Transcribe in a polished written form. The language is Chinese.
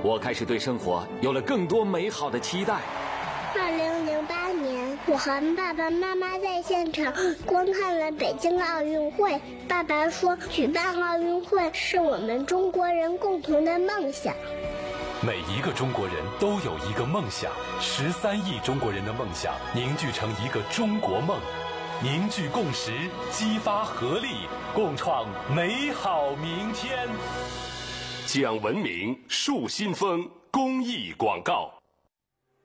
我开始对生活有了更多美好的期待。 2008年，我和爸爸妈妈在现场观看了北京奥运会。爸爸说，举办奥运会是我们中国人共同的梦想。 每一个中国人都有一个梦想，13亿中国人的梦想凝聚成一个中国梦，凝聚共识，激发合力，共创美好明天。 讲文明树新风公益广告。